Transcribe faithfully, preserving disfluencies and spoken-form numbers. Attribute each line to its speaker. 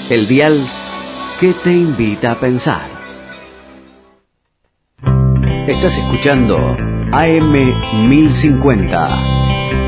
Speaker 1: El dial que te invita a pensar. Estás escuchando A M mil cincuenta.